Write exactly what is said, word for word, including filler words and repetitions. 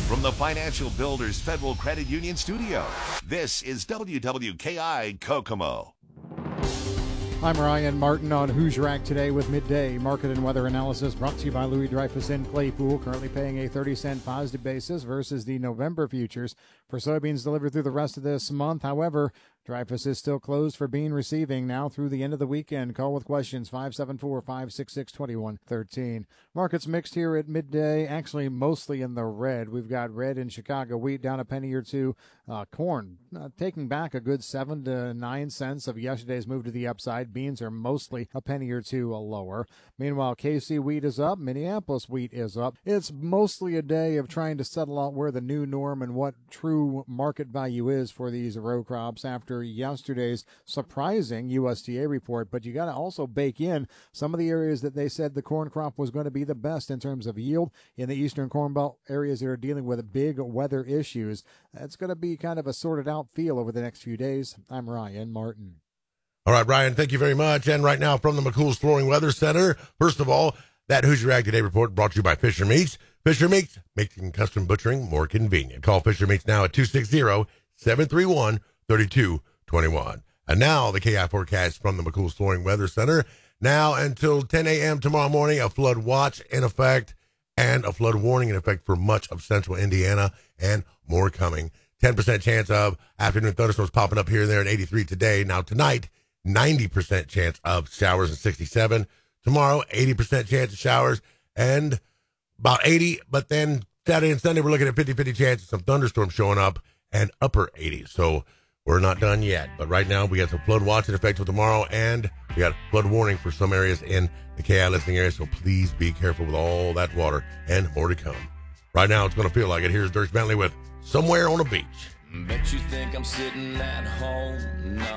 From the Financial Builders Federal Credit Union studio, this is W W K I Kokomo. I'm Ryan Martin on Hoosier Ag Today with midday market and weather analysis brought to you by Louis Dreyfus in Claypool, currently paying a thirty cent positive basis versus the November futures for soybeans delivered through the rest of this month. However, Dreyfus is still closed for bean receiving now through the end of the weekend. Call with questions five seven four, five six six, two one one three. Markets mixed here at midday, actually mostly in the red. We've got red in Chicago, wheat down a penny or two. Uh, corn uh, taking back a good seven to nine cents of yesterday's move to the upside. Beans are mostly a penny or two lower. Meanwhile, K C wheat is up. Minneapolis wheat is up. It's mostly a day of trying to settle out where the new norm and what true market value is for these row crops after yesterday's surprising U S D A report. But you got to also bake in some of the areas that they said the corn crop was going to be the best in terms of yield in the eastern Corn Belt areas that are dealing with big weather issues. It's going to be kind of a sorted out feel over the next few days. I'm Ryan Martin. All right, Ryan, thank you very much. And right now from the McCool's Flooring Weather Center, first of all, that Hoosier Ag Today report brought to you by Fisher Meats. Fisher Meats, making custom butchering more convenient. Call Fisher Meats now at two six zero, seven three one, three two two one. And now the K I forecast from the McCool's Flooring Weather Center. Now until ten a.m. tomorrow morning, a flood watch in effect and a flood warning in effect for much of central Indiana, and more coming. ten percent chance of afternoon thunderstorms popping up here and there at eighty-three today. Now tonight, ninety percent chance of showers at sixty-seven. Tomorrow, eighty percent chance of showers and about eighty. But then Saturday and Sunday, we're looking at fifty-fifty chance of some thunderstorms showing up and upper eighties. So we're not done yet. But right now, we got some flood watch in effect till tomorrow, and we got flood warning for some areas in the K I listening area. So please be careful with all that water, and more to come. Right now, it's going to feel like it. Here's Dirk Bentley with Somewhere on a Beach. Bet you think I'm sitting at home. No,